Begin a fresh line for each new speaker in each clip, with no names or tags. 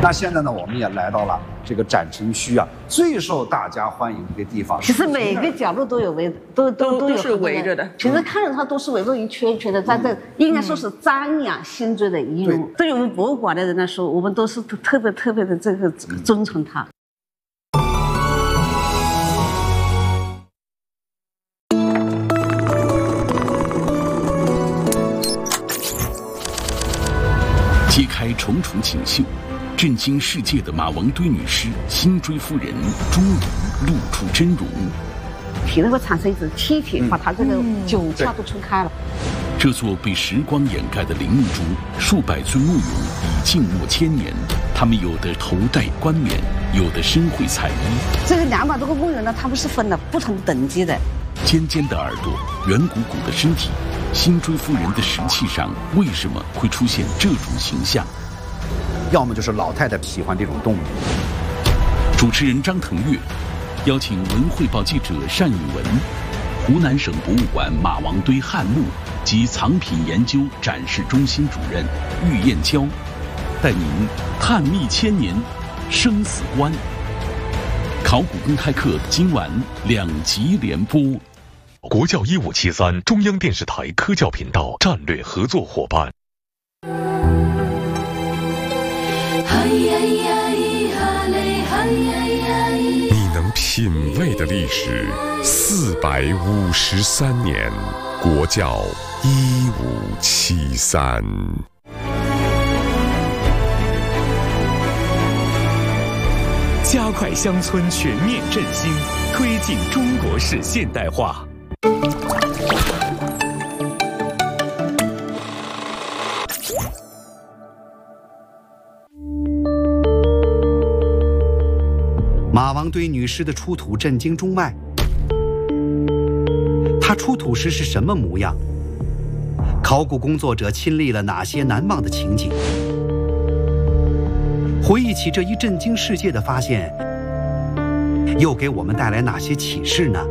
那现在呢，我们也来到了这个展陈墟啊，最受大家欢迎的一个地方。
其实每个角落都有都
是围着的。
其实看着它都是围着一圈一圈的，在这应该说是瞻仰辛追的遗容。对于我们博物馆的人来说，我们都是特别的这个尊崇他。
揭开重重锦绣，震惊世界的马王堆女尸辛追夫人终于露出真容。
体内会产生一种气体，把它这个九窍都冲开了。
这座被时光掩盖的陵墓中，数百尊墓俑已静默千年。他们有的头戴冠冕，有的身绘彩衣。
这个200多个墓俑呢，它们是分了不同等级的。
尖尖的耳朵，圆鼓鼓的身体，辛追夫人的石器上为什么会出现这种形象？
要么就是老太太喜欢这种动物。
主持人张腾岳邀请文汇报记者单允文、湖南省博物馆马王堆汉墓及藏品研究展示中心主任郁燕娇，带您探秘千年生死关。考古公开课今晚2集连播。
国教1573中央电视台科教频道战略合作伙伴。你能品味的历史453年，国教1573。
加快乡村全面振兴，推进中国式现代化。
马王堆女尸的出土震惊中外，她出土时是什么模样？考古工作者亲历了哪些难忘的情景？回忆起这一震惊世界的发现，又给我们带来哪些启示呢？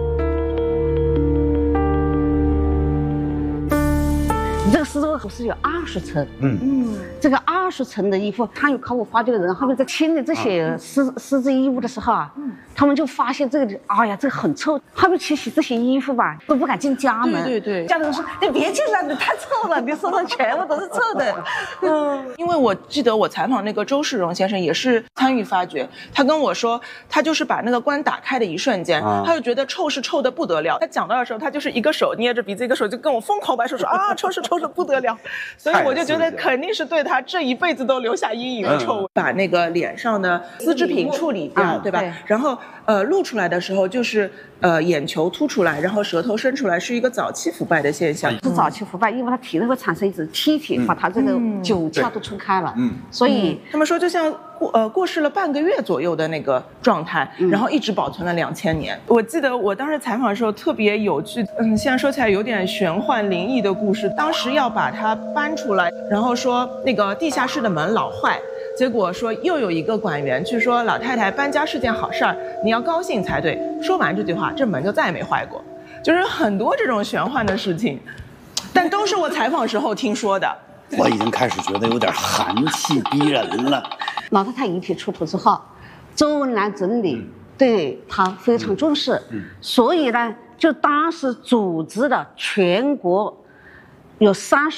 这个石头不是有20层？这个20层的衣服，参与考古发掘的人，后面在清理这些丝织衣物的时候啊，他们就发现这个，哎呀，这个很臭。后面去洗这些衣服吧，都不敢进家门。
对，
家里人说：“你别进来，你太臭了，你手上全部都是臭的。”
因为我记得我采访那个周世荣先生也是参与发掘，他跟我说，他就是把那个棺打开的一瞬间，他就觉得臭是臭的不得了。他讲到的时候，他就是一个手捏着鼻子，一个手就跟我疯狂摆手说啊，臭是臭的不得了。所以我就觉得肯定是对他这一辈子都留下阴影的臭味。把那个脸上的丝织品处理掉，对吧？然后露出来的时候就是眼球凸出来，然后舌头伸出来，是一个早期腐败的现象。
是早期腐败，因为它体内会产生一种气体，把它这个九窍都冲开了。所以
他们说就像过世了半个月左右的那个状态，然后一直保存了2000年。我记得我当时采访的时候特别有趣，现在说起来有点玄幻灵异的故事。当时要把它搬出来，然后说那个地下室的门老坏。结果说又有一个管员去说老太太搬家是件好事儿，你要高兴才对。说完这句话，这门就再也没坏过。就是很多这种玄幻的事情，但都是我采访时候听说的。
我已经开始觉得有点寒气逼人了。
老太太遗体出土之后，周恩来总理对她非常重视，所以呢，就当时组织了全国有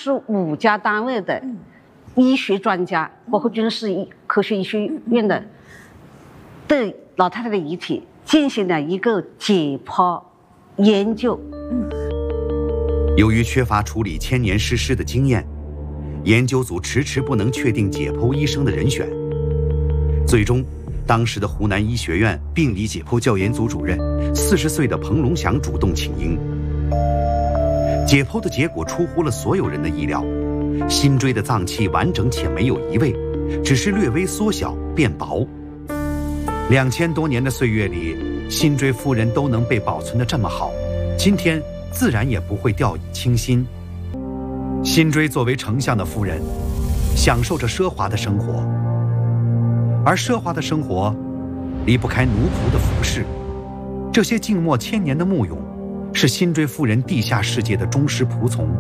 35家单位的医学专家，包括军事科学医学院的，对老太太的遗体进行了一个解剖研究。
由于缺乏处理千年尸尸的经验，研究组迟迟不能确定解剖医生的人选。最终，当时的湖南医学院病理解剖教研组主任40岁的彭龙祥主动请缨。解剖的结果出乎了所有人的意料。辛追的脏器完整且没有移位，只是略微缩小变薄。2000多年的岁月里，辛追夫人都能被保存得这么好，今天自然也不会掉以轻心。辛追作为丞相的夫人，享受着奢华的生活，而奢华的生活离不开奴仆的服饰。这些静默千年的墓俑，是辛追夫人地下世界的忠实仆从。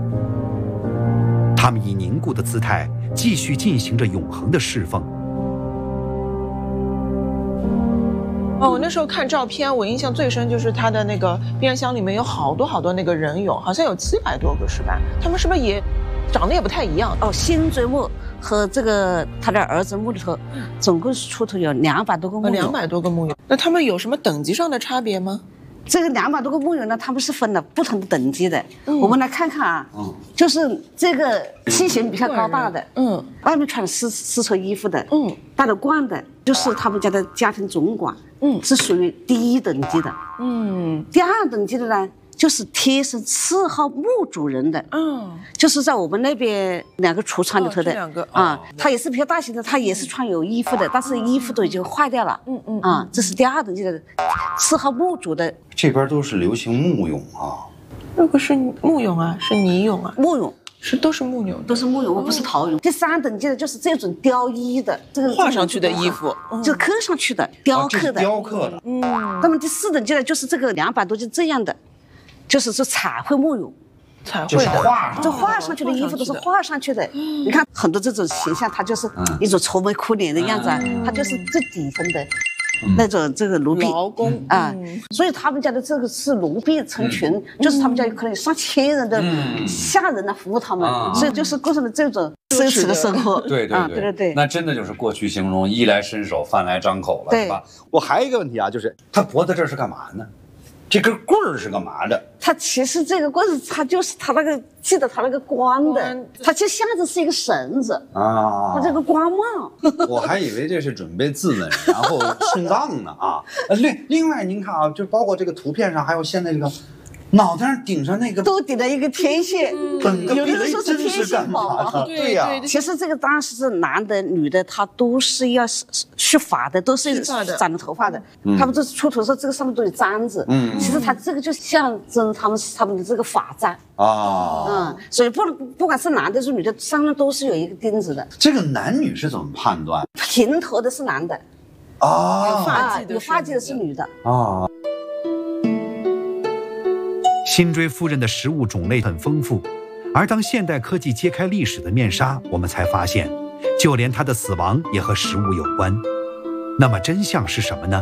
他们以凝固的姿态继续进行着永恒的侍奉，
哦，我那时候看照片，我印象最深就是他的那个冰箱里面有好多那个人俑，好像有700多个是吧？他们是不是也长得也不太一样？
哦，辛追墓和这个他的儿子墓里头，总共是出土有200多个墓俑。
200多个墓俑，那他们有什么等级上的差别吗？
这个200多个墓俑呢，他们是分了不同的等级的。我们来看看啊，就是这个体型比较高大的，外面穿丝绸衣服的，戴着冠的，就是他们家的家庭总管，是属于第1等级的。第2等级的呢，就是贴身伺候墓主人的，就是在我们那边2个橱窗里头的，他也是比较大型的，他也是穿有衣服的，但是衣服都已经坏掉了，这是第2等级的伺候墓主的。
这边都是流行木俑啊，
那个是木俑啊，是泥俑啊，
木俑
都是木俑，
都是木俑，我不是陶俑。第3等级的就是这种雕衣的，这个
画上去的衣服，
就刻上去的，雕刻的，
雕刻的。
那么第4等级的就是这个200多就这样的，就是彩绘木俑。
彩绘的，
这画上去的衣服都是画上去的。你看很多这种形象，它就是一种愁眉苦脸的样子啊，它就是最底层的那种这个奴婢
劳工
啊。所以他们家的这个是奴婢成群，就是他们家有可能有上千人的下人来服务他们，所以就是过上了这种奢侈的生活。
对，那真的就是过去形容衣来伸手饭来张口了，是吧？我还有一个问题啊，就是他脖子这是干嘛呢？这根棍儿是干嘛的？
它其实这个棍子，它就是它那个系的它那个冠的，它就像着是一个绳子啊，它这个冠帽。
我还以为这是准备自刎然后送葬呢啊。另外您看啊，就包括这个图片上，还有现在这个脑袋上顶上那个
都顶了一个天线，有的人说是天线宝宝。
对呀，
其实这个当时是男的女的，他都是要蓄发的，都是长着头发的。他们这出土的时候，这个上面都有簪子。其实他这个就象征他们的这个法簪啊。所以不管是男的是女的，上面都是有一个钉子的。
这个男女是怎么判断？
平头的是男的
啊，
有发髻的是女的
啊。
辛追夫人的食物种类很丰富，而当现代科技揭开历史的面纱，我们才发现，就连她的死亡也和食物有关。那么真相是什么呢？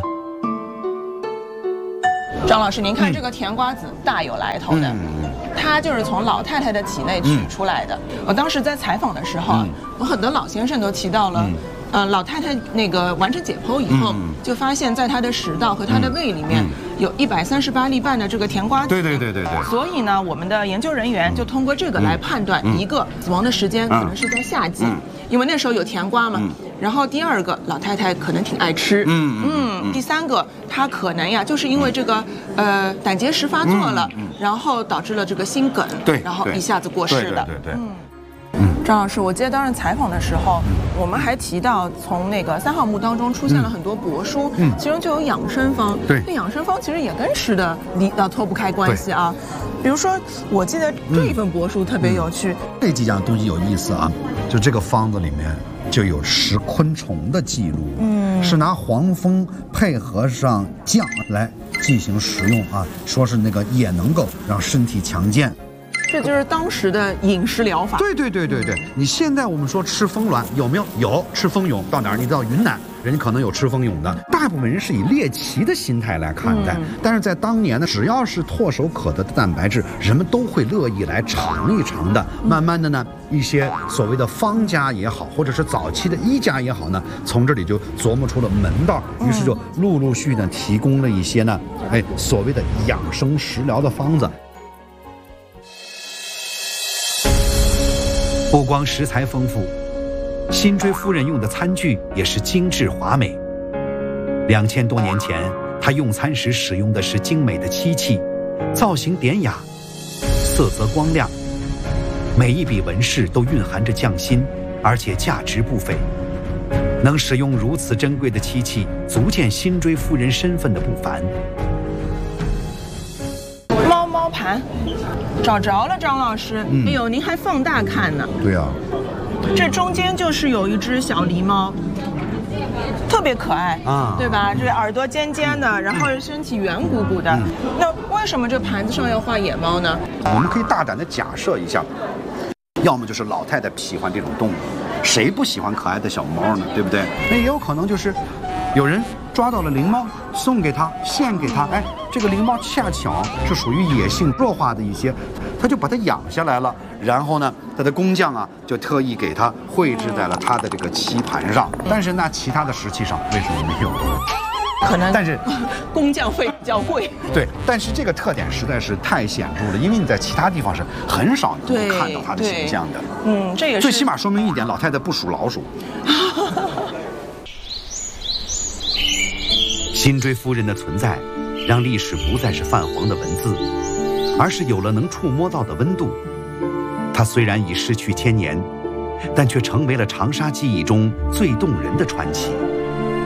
张老师，您看这个甜瓜子大有来头的，它就是从老太太的体内取出来的。我当时在采访的时候啊，有很多老先生都提到了。老太太那个完成解剖以后，就发现在她的食道和她的胃里面有138粒半的这个甜瓜子。
对。
所以呢，我们的研究人员就通过这个来判断，一个死亡的时间可能是在夏季，因为那时候有甜瓜嘛。然后第2个，老太太可能挺爱吃。第3个，她可能呀，就是因为这个胆结石发作了，然后导致了这个心梗，然后一下子过世的。
对。
张老师，我记得当时采访的时候，我们还提到从那个3号墓当中出现了很多帛书，其中就有养生方。那养生方其实也跟吃的脱不开关系啊。比如说，我记得这一份帛书特别有趣。
这几样东西有意思啊，就这个方子里面就有食昆虫的记录，是拿黄蜂配合上酱来进行食用啊，说是那个也能够让身体强健。
这就是当时的饮食疗法。
对，你现在我们说吃蜂卵有没有？有，吃蜂蛹到哪儿？你到云南，人家可能有吃蜂蛹的。大部分人是以猎奇的心态来看待，但是在当年呢，只要是唾手可得的蛋白质，人们都会乐意来尝一尝的。慢慢的呢，一些所谓的方家也好，或者是早期的医家也好呢，从这里就琢磨出了门道，于是就陆续呢提供了一些呢，所谓的养生食疗的方子。
不光食材丰富，辛追夫人用的餐具也是精致华美。2000多年前，她用餐时使用的是精美的漆器，造型典雅，色泽光亮，每一笔纹饰都蕴含着匠心，而且价值不菲。能使用如此珍贵的漆器，足见辛追夫人身份的不凡。
猫盘找着了，张老师。哎呦，您还放大看呢。
对啊，
这中间就是有一只小狸猫，特别可爱啊，对吧？这耳朵尖尖的，然后身体圆鼓鼓的。那为什么这盘子上要画野猫呢？
我们可以大胆的假设一下，要么就是老太太喜欢这种动物，谁不喜欢可爱的小猫呢？对不对？那也有可能就是有人抓到了灵猫， 送给他，献给他。哎，这个灵猫恰巧是属于野性弱化的一些，他就把它养下来了。然后呢，他的工匠啊，就特意给他绘制在了他的这个棋盘上。但是那其他的石器上为什么没有？
可能，
但是
工匠费比较贵。
对，但是这个特点实在是太显著了，因为你在其他地方是很少能够看到它的形象的。
这也是
最起码说明一点，老太太不属老鼠。
辛追夫人的存在，让历史不再是泛黄的文字，而是有了能触摸到的温度。它虽然已逝去千年，但却成为了长沙记忆中最动人的传奇。